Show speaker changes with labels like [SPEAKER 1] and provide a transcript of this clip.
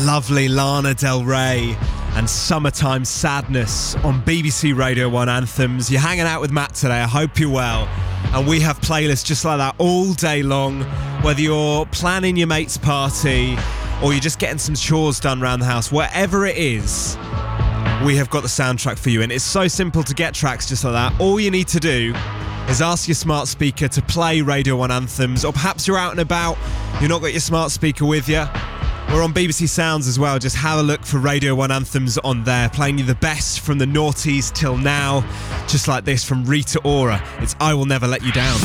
[SPEAKER 1] lovely Lana Del Rey and Summertime Sadness on BBC Radio 1 Anthems. You're hanging out with Matt today, I hope you're well. And we have playlists just like that all day long, whether you're planning your mate's party or you're just getting some chores done around the house, whatever it is, we have got the soundtrack for you. And it's so simple to get tracks just like that. All you need to do is ask your smart speaker to play Radio 1 Anthems, or perhaps you're out and about, you've not got your smart speaker with you. We're on BBC Sounds as well. Just have a look for Radio 1 Anthems on there, playing you the best from the noughties till now, just like this from Rita Ora. It's I Will Never Let You Down.